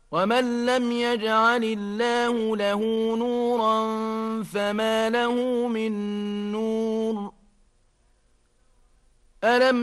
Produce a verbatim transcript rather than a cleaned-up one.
ومن لم يجعل الله له نورا فما له من نور. ألم